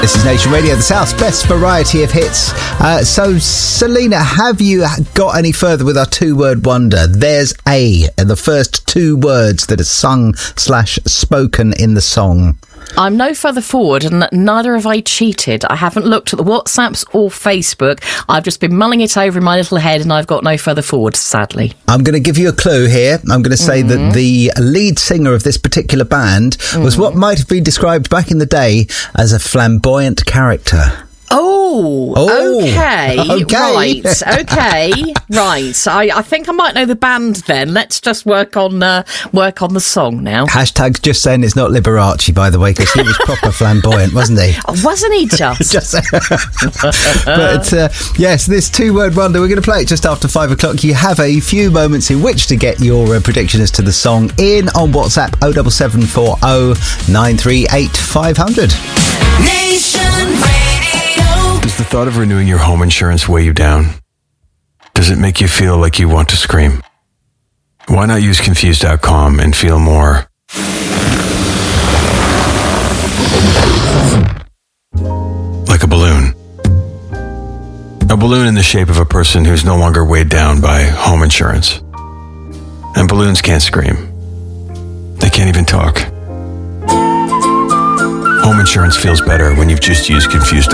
This is Nation Radio, the South's best variety of hits. So, Selena, have you got any further with our two-word wonder? There's A, and the first two words that are sung/spoken in the song. I'm no further forward, and neither have I cheated. I haven't looked at the WhatsApps or Facebook. I've just been mulling it over in my little head, and I've got no further forward, sadly. I'm going to give you a clue here. I'm going to say that the lead singer of this particular band was what might have been described back in the day as a flamboyant character. Okay. Right. I think I might know the band then. Let's just work on the song now. Hashtag just saying it's not Liberace, by the way, because he was proper flamboyant, wasn't he? Oh, wasn't he just? But yes, this two-word wonder, we're going to play it just after 5 o'clock. You have a few moments in which to get your prediction as to the song in on WhatsApp 07740 938 500. Nation Radio. Does the thought of renewing your home insurance weigh you down? Does it make you feel like you want to scream? Why not use Confused.com and feel more like a balloon? A balloon in the shape of a person who's no longer weighed down by home insurance. And balloons can't scream. They can't even talk. Home insurance feels better when you've just used Confused.com.